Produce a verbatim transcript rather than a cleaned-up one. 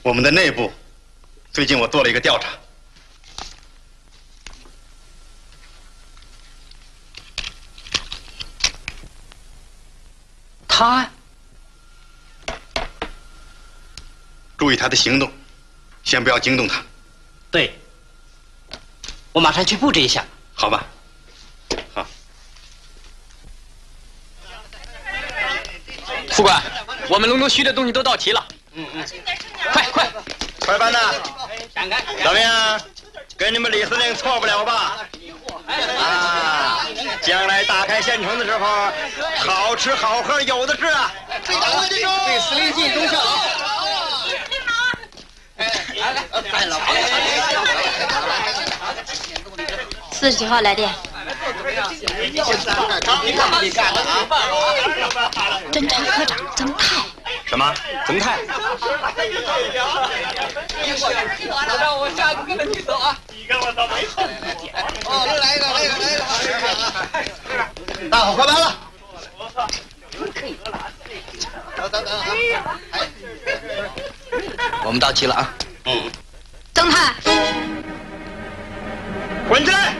我们的内部，最近我做了一个调查。 他， 注意他的行动，先不要惊动他。 对，我马上去布置一下。 好吧。好。 副官，我们隆中需的东西都到齐了。嗯嗯，快快快办呐！怎么样？跟你们李司令错不了吧？啊，将来打开县城的时候，好吃好喝有的是啊！ 对司令尽忠孝。哎，来来，来老婆。 四十几号来电。侦查科长曾泰。 什么？曾泰？ 让我下个跟你走啊！ 你跟我倒霉后。 哦，来一个，来一个，来一个。 大伙快搬了。 等等等。 我们到齐了啊。 嗯。 曾泰。 滚进来！